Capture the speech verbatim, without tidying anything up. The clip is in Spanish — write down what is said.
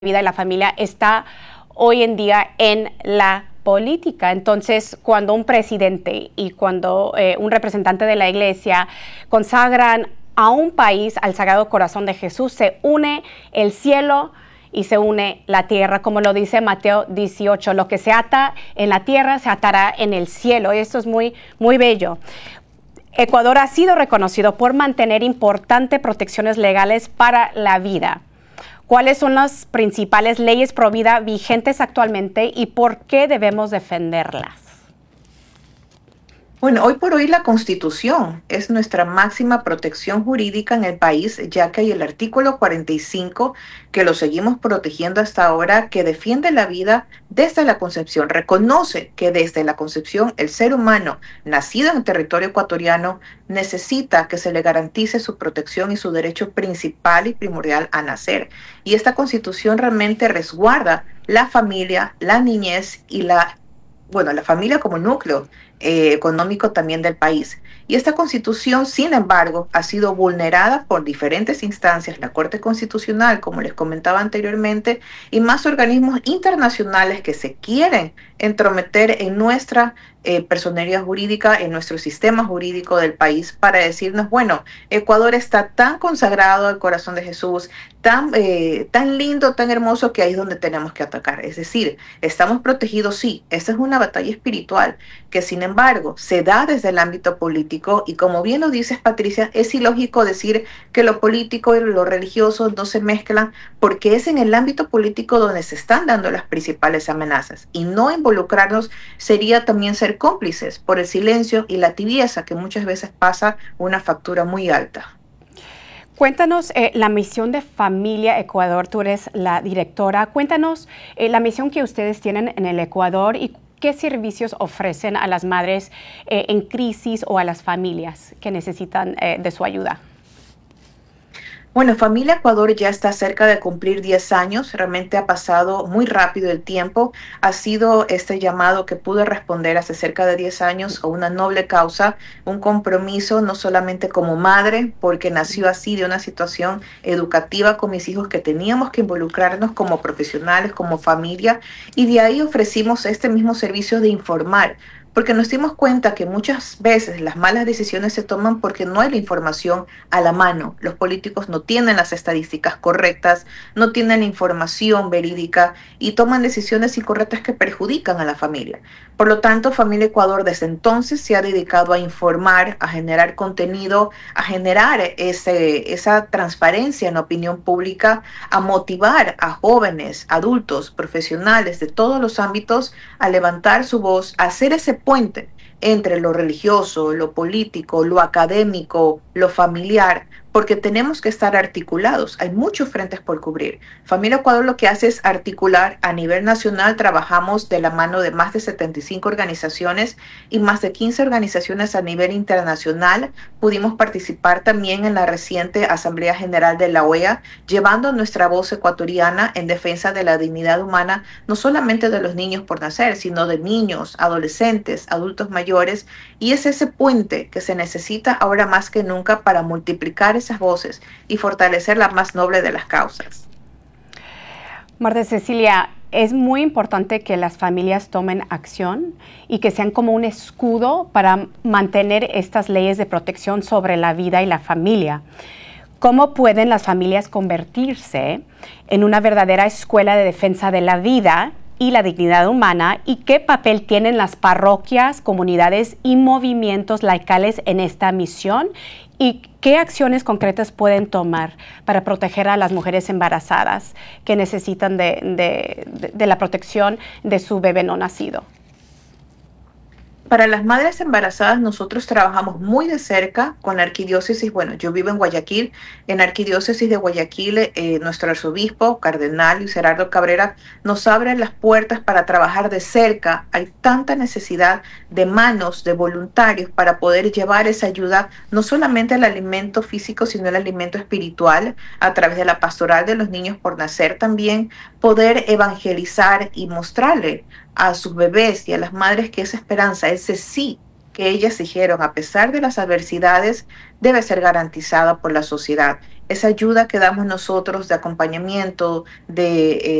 vida y la familia está hoy en día en la política. Entonces, cuando un presidente y cuando eh, un representante de la iglesia consagran a un país al Sagrado Corazón de Jesús, se une el cielo y se une la tierra, como lo dice Mateo dieciocho, lo que se ata en la tierra se atará en el cielo. Esto es muy, muy bello. Ecuador ha sido reconocido por mantener importantes protecciones legales para la vida. ¿Cuáles son las principales leyes pro vida vigentes actualmente y por qué debemos defenderlas? Bueno, hoy por hoy la Constitución es nuestra máxima protección jurídica en el país, ya que hay el artículo cuarenta y cinco, que lo seguimos protegiendo hasta ahora, que defiende la vida desde la concepción. Reconoce que desde la concepción el ser humano nacido en el territorio ecuatoriano necesita que se le garantice su protección y su derecho principal y primordial a nacer. Y esta Constitución realmente resguarda la familia, la niñez y la bueno, la familia como núcleo eh, económico también del país. Y esta constitución, sin embargo, ha sido vulnerada por diferentes instancias, la Corte Constitucional, como les comentaba anteriormente, y más organismos internacionales que se quieren entrometer en nuestra eh, personería jurídica, en nuestro sistema jurídico del país, para decirnos, bueno, Ecuador está tan consagrado al corazón de Jesús, tan, eh, tan lindo, tan hermoso, que ahí es donde tenemos que atacar. Es decir, estamos protegidos, sí, esa es una batalla espiritual, que sin embargo se da desde el ámbito político, y como bien lo dices, Patricia, es ilógico decir que lo político y lo religioso no se mezclan, porque es en el ámbito político donde se están dando las principales amenazas, y no involucrarnos sería también ser cómplices por el silencio y la tibieza, que muchas veces pasa una factura muy alta. Cuéntanos eh, la misión de Familia Ecuador, tú eres la directora. Cuéntanos eh, la misión que ustedes tienen en el Ecuador y qué servicios ofrecen a las madres eh, en crisis o a las familias que necesitan eh, de su ayuda. Bueno, Familia Ecuador ya está cerca de cumplir diez años, realmente ha pasado muy rápido el tiempo, ha sido este llamado que pude responder hace cerca de diez años a una noble causa, un compromiso no solamente como madre, porque nació así de una situación educativa con mis hijos que teníamos que involucrarnos como profesionales, como familia, y de ahí ofrecimos este mismo servicio de informar. Porque nos dimos cuenta que muchas veces las malas decisiones se toman porque no hay la información a la mano. Los políticos no tienen las estadísticas correctas, no tienen la información verídica y toman decisiones incorrectas que perjudican a la familia. Por lo tanto, Familia Ecuador desde entonces se ha dedicado a informar, a generar contenido, a generar ese, esa transparencia en la opinión pública, a motivar a jóvenes, adultos, profesionales de todos los ámbitos a levantar su voz, a hacer ese puente entre lo religioso, lo político, lo académico, lo familiar, porque tenemos que estar articulados. Hay muchos frentes por cubrir. Familia Ecuador lo que hace es articular a nivel nacional. Trabajamos de la mano de más de setenta y cinco organizaciones y más de quince organizaciones a nivel internacional. Pudimos participar también en la reciente Asamblea General de la O E A, llevando nuestra voz ecuatoriana en defensa de la dignidad humana, no solamente de los niños por nacer, sino de niños, adolescentes, adultos mayores. Y es ese puente que se necesita ahora más que nunca para multiplicar esas voces y fortalecer la más noble de las causas. Marta Cecilia, es muy importante que las familias tomen acción y que sean como un escudo para mantener estas leyes de protección sobre la vida y la familia. ¿Cómo pueden las familias convertirse en una verdadera escuela de defensa de la vida y la dignidad humana, y qué papel tienen las parroquias, comunidades y movimientos laicales en esta misión, y qué acciones concretas pueden tomar para proteger a las mujeres embarazadas que necesitan de, de, de, de la protección de su bebé no nacido? Para las madres embarazadas nosotros trabajamos muy de cerca con la arquidiócesis. Bueno, yo vivo en Guayaquil. En la arquidiócesis de Guayaquil, eh, nuestro arzobispo, cardenal Luis Gerardo Cabrera, nos abre las puertas para trabajar de cerca. Hay tanta necesidad de manos, de voluntarios para poder llevar esa ayuda, no solamente al alimento físico, sino al alimento espiritual, a través de la pastoral de los niños por nacer también, poder evangelizar y mostrarle a sus bebés y a las madres que esa esperanza, ese sí que ellas dijeron, a pesar de las adversidades, debe ser garantizada por la sociedad. esa ayuda que damos nosotros de acompañamiento, de